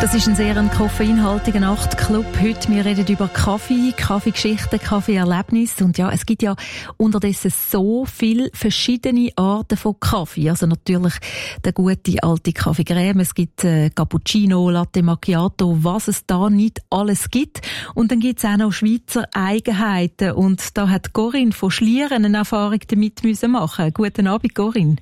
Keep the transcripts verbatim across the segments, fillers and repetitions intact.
Das ist ein sehr koffeinhaltiger Nachtclub. Heute wir reden über Kaffee, Kaffeegeschichten, Kaffeeerlebnisse. Und ja, es gibt ja unterdessen so viele verschiedene Arten von Kaffee. Also natürlich der gute alte Kaffeecreme. Es gibt äh, Cappuccino, Latte Macchiato, was es da nicht alles gibt. Und dann gibt es auch noch Schweizer Eigenheiten. Und da hat Corinne von Schlieren eine Erfahrung damit müssen machen. Guten Abend, Corinne.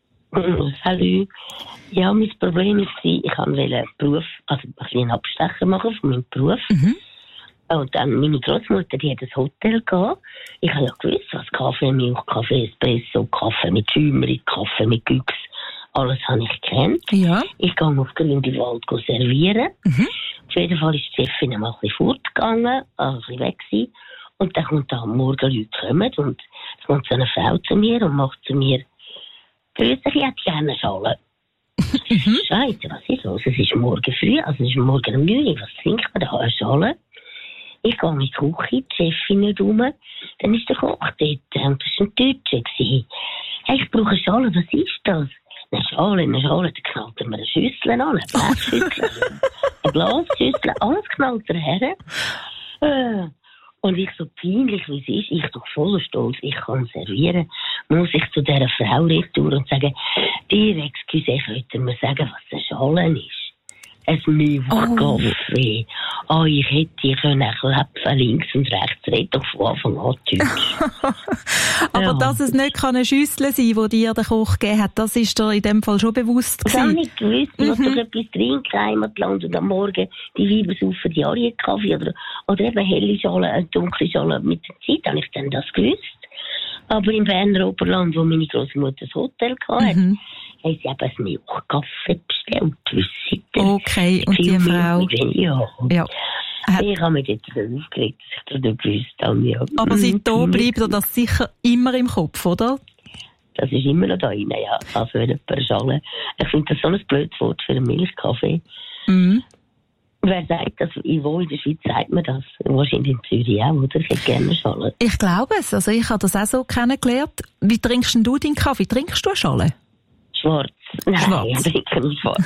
Hallo. Ja, mein Problem war, ich wollte einen Beruf, also ein bisschen einen Abstecher machen von meinem Beruf. Mhm. Und dann meine Großmutter, die hat ein Hotel gehabt. Ich habe ja gewusst, was Kaffee, Milch, Kaffee, Espresso, Kaffee mit Schäumeri, Kaffee mit Güchs, alles habe ich gekannt. Ja. Ich gehe auf Grindelwald servieren. Mhm. Auf jeden Fall ist die Chefin mal ein bisschen fortgegangen, also ein bisschen weg gewesen. Und dann kommt da am Morgen Leute kommen und es kommt so eine Frau zu mir und macht zu mir, grüß dich, ich hätte gerne eine Schale. Mhm. Scheiße, was ist los? Es ist morgen früh, also es ist morgen um neun Uhr. Was trinkt man da? Eine Schale? Ich gehe in die Küche, die Chefin nicht rum. Dann ist der Koch dort und das war ein Deutscher. Hey, ich brauche eine Schale, was ist das? Eine Schale, eine Schale, da knallt er mir eine Schüssel an, eine Blechschüssel, eine Glasschüssel, alles knallt er her. Äh. Und ich so peinlich, wie es ist, ich doch voller Stolz, ich kann servieren, muss ich zu dieser Frau retour und sagen, dir Excuse, könnt ihr mir sagen, was eine Schale ist? Ein Milchkaffee. Oh. oh, ich hätte die können klepfen, links und rechts, red doch von Anfang an Deutsch. Aber ja. Dass es nicht eine Schüssel sein kann, die dir der Koch gegeben hat, das ist dir in dem Fall schon bewusst gewesen? Ich habe nicht gewusst, ich mhm. muss doch etwas trinken, Heimatland, und am Morgen die Weiber saufen die Arienkaffee oder, oder eben helle Schale, eine dunkle Schale. Mit der Zeit habe ich dann das gewusst. Aber im Berner Oberland, wo meine Großmutter das Hotel hatte, mhm. haben sie eben einen Milchkaffee bestellt. Okay, und die Frau... Ja. ja. Ich habe mich jetzt aufgeregt, dass ich das nicht gewusst habe. Ja. Aber seitdem bleibt dir das sicher immer im Kopf, oder? Das ist immer noch da rein, ja. Also wenn jemand eine Schale... Ich finde das so ein blödes Wort für einen Milchkaffee. Mhm. Wer sagt das? Wo in der Schweiz sagt man das? Wahrscheinlich in Zürich auch, oder? Ich hätte gerne eine Schale. Ich glaube es. Also ich habe das auch so kennengelernt. Wie trinkst denn du deinen Kaffee? Trinkst du eine Schale? Schwarz. Nein, schwarz. Ich trinke nicht schwarz.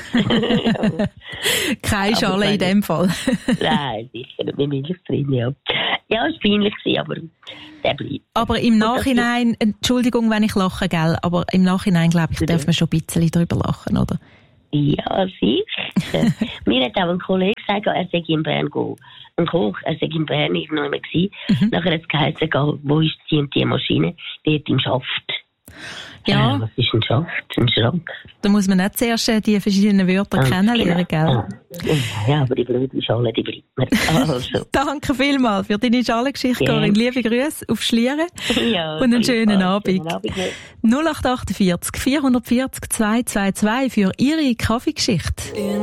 Keine Schale in dem Fall. Nein, sicher nicht mit Milch drin, ja. Ja, es war peinlich, aber der bleibt. Aber im Nachhinein, Entschuldigung, wenn ich lache, gell, aber im Nachhinein, glaube ich, darf man schon ein bisschen drüber lachen, oder? Ja, sicher. Mir hat auch ein Kollege gesagt, er sei in Bern gehen. Ein Koch, er sei in Bern irgendwann mal gewesen. Mhm. Nachher hat es geheißen, wo ist die und die Maschine? Die hat im Schaft. Ja. Äh, was ist ein Schaft? Ein Schrank? Da muss man nicht zuerst die verschiedenen Wörter ah, kennenlernen, genau. gell? Ah. Ja, aber die blöde Schale, die bleibt mir. Also. Danke vielmals für deine Schalengeschichte, yeah. Corinne. Liebe Grüße auf Schlieren. Ja, und einen schönen Abend. Abend. null acht acht vier vier vier zwanzig zwei zwei zwei für Ihre Kaffeegeschichte.